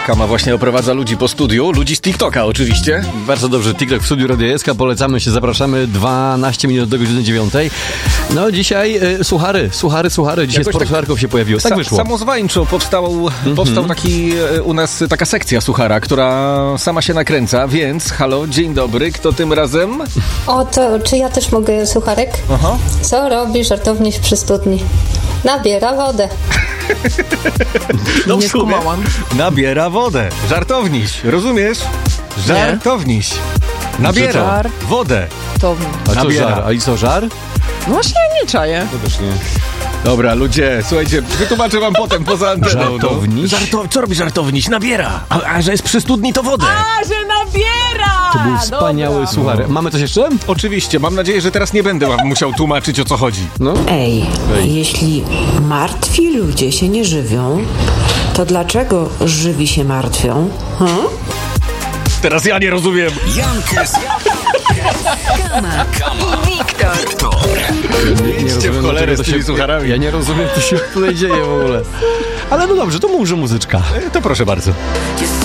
Kama właśnie oprowadza ludzi po studiu, ludzi z TikToka oczywiście. Bardzo dobrze, TikTok w studiu Radio SK, polecamy się, zapraszamy 12 minut do godziny 9. No dzisiaj suchary, dzisiaj sporo sucharków się pojawiło, tak wyszło. Samozwańczo powstał taki u nas taka sekcja suchara, która sama się nakręca, więc halo, dzień dobry, kto tym razem? O, to czy ja też mogę sucharek? Aha. Co robi żartowniś przy studni? Nabiera wodę. No Nie w sumie skumałam. nabiera wodę. Żartowniś, rozumiesz? Żartowniś. Nabiera Żar. wodę. To A co nabiera. żar? A i co, żar? no właśnie nie czaję. To też nie. Dobra, ludzie, słuchajcie, wytłumaczę wam potem poza anteną. Żartowniś? Co robi żartowniś? Nabiera. A że jest przy studni, to wodę. A, że nabiera! To był wspaniały suchar. Mamy coś jeszcze? Oczywiście, mam nadzieję, że teraz nie będę wam musiał tłumaczyć, o co chodzi. No. Ej, jeśli martwi ludzie się nie żywią, to dlaczego żywi się martwią? Teraz ja nie rozumiem. Jankus, Kama i Wiktor. Idźcie w cholerę z tymi się, sucharami. ja nie rozumiem, co się tutaj dzieje w ogóle. Ale no dobrze, to może muzyczka. To proszę bardzo.